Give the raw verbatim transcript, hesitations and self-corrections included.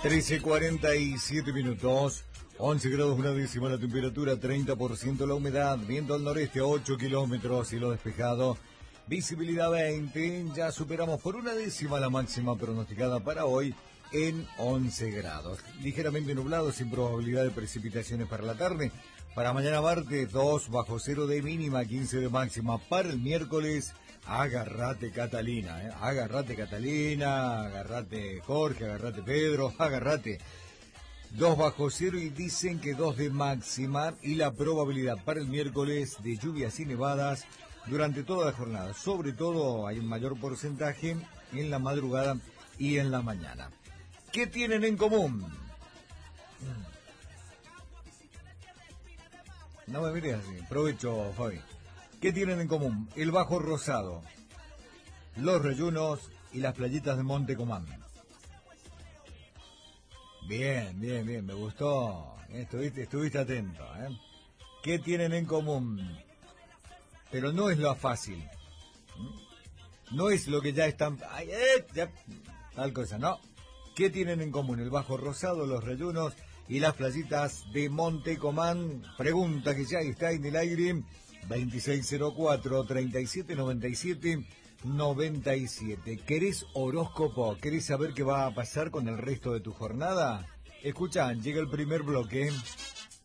trece cuarenta y siete minutos, once grados una décima la temperatura, treinta por ciento la humedad, viento al noreste a ocho kilómetros, cielo despejado, visibilidad veinte, ya superamos por una décima la máxima pronosticada para hoy en once grados. Ligeramente nublado, sin probabilidad de precipitaciones para la tarde. Para mañana martes, dos bajo cero de mínima, quince de máxima. Para el miércoles, agárrate Catalina, ¿eh? Agárrate Catalina, agárrate Jorge, agárrate Pedro, agárrate. dos bajo cero y dicen que dos de máxima y la probabilidad para el miércoles de lluvias y nevadas durante toda la jornada. Sobre todo hay un mayor porcentaje en la madrugada y en la mañana. ¿Qué tienen en común? No me mires así. Provecho, Fabi. ¿Qué tienen en común? El Bajo Rosado, los Reyunos y las playitas de Monte Comán. Bien, bien, bien. Me gustó. Estuviste, estuviste atento, ¿eh? ¿Qué tienen en común? Pero no es lo fácil. No es lo que ya están... Ay, eh, ya, tal cosa, no. ¿Qué tienen en común el Bajo Rosado, los Reyunos y las playitas de Monte Comán? Pregunta que ya está en el aire. veintiséis cero cuatro, treinta y siete noventa y siete noventa y siete. ¿Querés horóscopo? ¿Querés saber qué va a pasar con el resto de tu jornada? Escuchá, llega el primer bloque.